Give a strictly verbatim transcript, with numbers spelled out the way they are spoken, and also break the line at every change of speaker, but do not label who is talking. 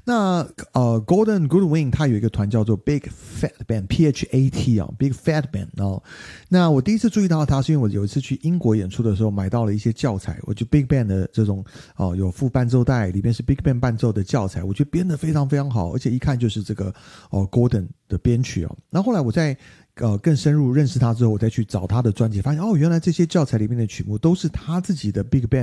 那呃 Gordon Goodwin 他有一个团叫做 Big Fat Band P H A T 啊 Big Fat Band 哦。那我第一次注意到他是因为我有一次去英国演出的时候买到了一些教材，我就 Big Band 的这种哦、呃、有附伴奏带，里面是 Big Band 伴奏的教材，我觉得编得非常非常好，而且一看就是这个哦、呃、Gordon 的编曲哦。然后后来我在呃更深入认识他之后，我再去找他的专辑，发现哦原来这些教材里面的曲目都是他自己的 Big Band